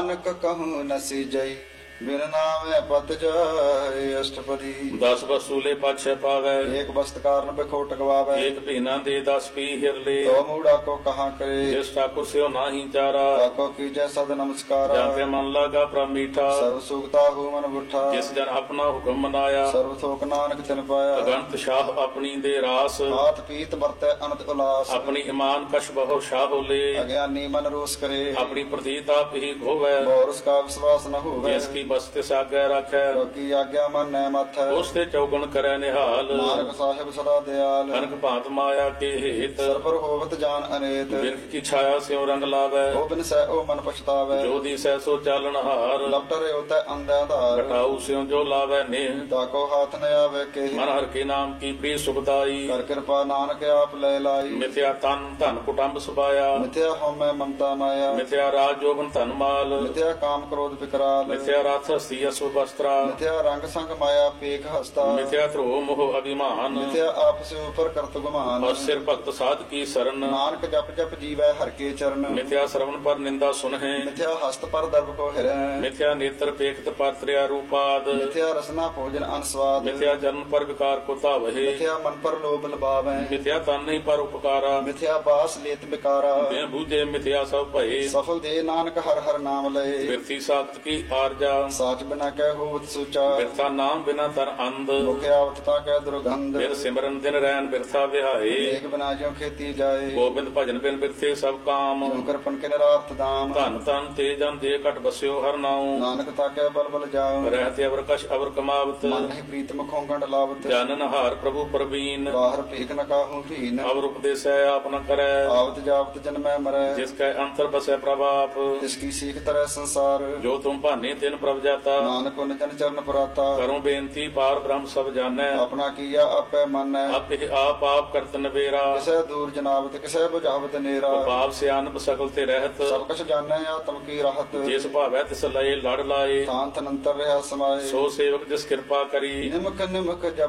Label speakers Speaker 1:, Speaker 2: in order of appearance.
Speaker 1: ਨਾਨਕ ਕਹੂੰ ਨਸੀ ਜਈ ਬਿਨ ਨਾਮੇ ਪਤ ਜਾਏ ਅਸ਼ਟਪਦੀ।
Speaker 2: 10 ਵਸੂਲੇ ਪਾਛੈ ਪਾਵੈ,
Speaker 1: ਏਕ ਬਸਤ ਕਾਰਨ ਬਿਖੋਟ ਗਵਾਵੈ।
Speaker 2: ਏਕ ਭੀਨਾ ਦੇ 10 ਪੀ ਹਿਰਲੇ।
Speaker 1: ਤੋ ਮੂੜਾ ਕੋ ਕਹਾਂ ਕਰੇ
Speaker 2: ਜਿਸ ਠਾਕੁਰ ਸਿਓ ਨਾਹੀ ਚਾਰਾ।
Speaker 1: ਤਾਕੋ ਕੀਜੈ ਸਦ ਨਮਸਕਾਰਾ।
Speaker 2: ਜਾਂ ਤੇ ਮਨ ਲਾਗਾ ਪ੍ਰਭ ਮੀਠਾ।
Speaker 1: ਸਰਬ ਸੁਖਤਾ ਹੂ ਮਨ ਬੁੱਠਾ।
Speaker 2: ਜਿਸ ਜਨ ਆਪਣਾ ਹੁਕਮ ਮਨਾਇਆ।
Speaker 1: ਸਰਬ ਥੋਕ ਨਾਨਕ ਤਿਨ ਪਾਇਆ।
Speaker 2: ਅਗੰਤ ਸ਼ਾਹ ਆਪਣੀ ਦੇ ਰਾਸ।
Speaker 1: ਆਤ ਪੀਤ ਵਰਤੈ ਅਨੰਤ ਉਲਾਸ।
Speaker 2: ਆਪਣੀ ਇਮਾਨ ਕਛ ਬਹੁ ਸ਼ਾਹ ਹੋਲੇ।
Speaker 1: ਅਗਿਆਨੀ ਮਨ ਰੋਸ ਕਰੇ।
Speaker 2: ਆਪਣੀ ਪ੍ਰਤੀਤ ਆਪ ਹੀ ਖੋਵੈ।
Speaker 1: ਬੋਰਸ ਕਾ ਵਿਸ਼ਵਾਸ ਨ ਹੋਵੇ।
Speaker 2: ਜਿਸ ਕੀ ਬਸਤਿ ਸਾਗੈ ਰਾਖੈ।
Speaker 1: ਲੋਕੀ ਆਗਿਆ ਮਨ ਨੈ ਮਥੈ।
Speaker 2: ਉਸ ਤੇ ਚੌਗਣ ਕਰੈ ਨਿਹਾਲ।
Speaker 1: ਨਾਨਕ ਸਾਹਿਬ ਸਦਾ ਦਿਆਲ।
Speaker 2: ਅਨਕ ਭਾਂਤ ਮਾਇਆ ਕੇ ਹੇਤ।
Speaker 1: ਸਰਬਰ ਹੋਵਤ ਜਾਨ ਅਨੇਤ।
Speaker 2: ਬਿਰਖ ਕੀ ਛਾਇਆ ਸਿਉ ਰੰਗ ਲਾਵੈ।
Speaker 1: ਉਹ ਬਿਨ ਸਹਿ ਉਹ ਮਨ ਪਛਤਾਵੈ।
Speaker 2: ਜੋ ਦੀ ਸਹਿ ਸੋ ਚਾਲਣ ਹਾਰ।
Speaker 1: ਲਪਟਰੇ ਉਤੈ ਅੰਧਾ ਧਾਰ।
Speaker 2: ਘਟਾਉ ਸਿਉ ਜੋ ਲਾਵੈ ਨੇਹ।
Speaker 1: ਤਾਕੋ ਹਾਥ ਨ ਆਵੇ ਕੇ।
Speaker 2: ਮਨ ਹਰ ਕੇ ਨਾਮ ਕੀ ਪ੍ਰੀ ਸੁਖਦਾਈ।
Speaker 1: ਕਰ ਕਿਰਪਾ ਨਾਨਕ ਆਪ ਲੈ ਲਾਈ।
Speaker 2: ਮਿਥਿਆ ਤਨ ਧਨ ਕੁਟੰਬ ਸੁਭਾਇਆ।
Speaker 1: ਮਿਥਿਆ ਹਉਮੈ ਮਮਤਾ ਮਾਇਆ।
Speaker 2: ਮਿਥਿਆ ਰਾਜ ਜੋਬਨ ਧਨ ਮਾਲ।
Speaker 1: ਮਿਥਿਆ ਕਾਮ ਕ੍ਰੋਧ ਵਿਕਰਾਲ।
Speaker 2: ਮਿਥਿਆ ਰਥ ਹਸਤੀ ਅਸੁ ਬਸਤਰਾ।
Speaker 1: ਮਿਥਿਆ ਰੰਗ ਸੰਗ ਮਾਇਆ ਪੇਖ ਹਸਤਾ।
Speaker 2: ਮਿਥਿਆ ਧਰੋ ਮੋਹ ਅਭਿਮਾਨ।
Speaker 1: ਮਿਥਿਆ ਆਪਸ ਉਪਰ ਕਰਤ ਗੁਮਾਨ।
Speaker 2: ਔਰ ਸਿਰ ਭਗਤ ਸਾਧ ਕੀ ਸਰਨ।
Speaker 1: ਨਾਨਕ ਜਪ ਜਪ ਜੀਵੈ ਹਰ ਕੇ ਚਰਨ।
Speaker 2: ਮਿਥਿਆ ਸਰਵਨ ਪਰ ਨਿੰਦਾ ਸੁਨਹਿ।
Speaker 1: ਮਿਥਿਆ ਹਸਤ ਪਰ ਦਰਬ ਕੋ ਹਿਰੈ।
Speaker 2: ਮਿਥਿਆ ਨੇਤਰ ਪੇਖਤ ਪਰ ਤ੍ਰਿਆ ਰੂਪਾਦ।
Speaker 1: ਮਿਥਿਆ ਰਸਨਾ ਭੋਜਨ ਅਨਸਵਾਦ।
Speaker 2: ਮਿਥਿਆ ਜਨਮ ਪਰ ਵਿਕਾਰ ਕੋ ਧਾਵਹਿ।
Speaker 1: ਮਿਥਿਆ ਮਨ ਪਰ ਲੋਭ ਲਬਾਵੈ।
Speaker 2: ਮਿਥਿਆ ਤਨ ਨਹੀਂ ਪਰ ਉਪਕਾਰਾ।
Speaker 1: ਮਿਥਿਆ ਬਾਸ ਲੇਤ ਬਿਕਾਰਾ।
Speaker 2: ਬਿਨ ਬੂਝੇ ਮਿਥਿਆ ਸਭ ਭਏ।
Speaker 1: ਸਫਲ ਦੇ ਨਾਨਕ ਹਰ ਹਰ ਨਾਮ ਲਏ।
Speaker 2: ਬਿਰਥੀ ਸਾਖਤ ਕੀ ਆਰਜਾ।
Speaker 1: ਸਾਚ ਬਿਨਾ ਕਹਿ ਹੋਵਤ ਸੁਚਾ।
Speaker 2: ਬਿਰਥਾ ਨਾਮ ਬਿਨਾ ਤਰ ਅੰਧ।
Speaker 1: ਮੁਖ ਆਵਤਤਾ ਕਹਿ ਦੁਰਗੰਧ।
Speaker 2: ਬਿਰ ਸਿਮਰਨ ਦਿਨ ਰੈਨ ਬਿਰਥਾ ਵਿਹਾਏ।
Speaker 1: ਏਕ ਬਿਨਾ ਜਿਉ ਖੇਤੀ ਜਾਏ।
Speaker 2: ਗੋਬਿੰਦ ਭਜਨ ਬਿਨ ਬਿਰਥੇ ਸਭ ਕਾਮ।
Speaker 1: ਜਿਉ ਕਰਪਨ ਕੇ ਨਰਾਤ ਦਾਮ।
Speaker 2: ਧਨ ਤਨ ਤੇ ਜਨ ਦੇ ਘਟ ਬਸਿਓ ਹਰ ਨਾਉ।
Speaker 1: ਨਾਨਕ ਤਾਕੈ ਬਲ ਬਲ ਜਾਉ।
Speaker 2: ਰਹਿਤੇ ਅਵਰ ਕਛ ਅਵਰ ਕਮਾਵਤ।
Speaker 1: ਮਨ ਨਹੀਂ ਪ੍ਰੀਤ ਮੁਖੋਂ ਗੰਢ ਲਾਵਤ।
Speaker 2: ਜਾਨਨ ਹਾਰ ਪ੍ਰਭੂ ਪ੍ਰਵੀਨ।
Speaker 1: ਬਾਹਰ ਭੇਖ ਨ ਕਾਹੂ ਭੀਨ।
Speaker 2: ਅਵਰ ਉਪਦੇਸੈ ਆਪ ਨ ਕਰੈ।
Speaker 1: ਆਵਤ ਜਾਵਤ ਜਨਮੈ ਮਰੈ।
Speaker 2: ਜਿਸ ਕੈ ਅੰਤਰ ਬਸੈ ਪ੍ਰਭਾਪ।
Speaker 1: ਤਿਸ ਕੀ ਸੀਖ ਤਰੈ ਸੰਸਾਰ।
Speaker 2: ਜੋ ਤੁਮ ਭਾਨੇ ਤਿਨ ਪ੍ਰਭ ਜਾਤਾ।
Speaker 1: ਨਾਨਕ ਉਨ ਜਨ ਚਰਨ ਪਰਾਤਾ।
Speaker 2: ਕਰੋ ਬੇਨਤੀ ਪਾਰ ਬ੍ਰਹਮ ਸਭ ਜਾਣੈ।
Speaker 1: ਆਪਣਾ ਕੀਆ ਆਪੈ ਮੰਨੈ।
Speaker 2: ਆਪੇ ਆਪ ਆਪ ਕਰਤ ਨਵੇਰਾ।
Speaker 1: ਕਿਸੈ ਦੂਰ ਜਨਾਵਤ ਕਿਸੈ ਬੁਝਾਵਤ ਨੇਰਾ।
Speaker 2: ਪਾਪ ਸਿਆਨਪ ਸਕਲ ਤੇ ਰਹਿਤ।
Speaker 1: ਸਭ ਕੁਛ ਜਾਣੈ ਆਤਮ ਕੀ ਰਾਹਤ।
Speaker 2: ਜਿਸ ਭਾਵੈ ਤਿਸ ਲਏ ਲੜ ਲਾਏ।
Speaker 1: ਥਾਨ ਤਨੰਤਰ ਰਿਹਾ ਸਮਾਏ।
Speaker 2: ਸੋ ਸੇਵਕ ਜਿਸ ਕਿਰਪਾ ਕਰੀ।
Speaker 1: ਨਿਮਕ ਨਿਮਕ ਜਪ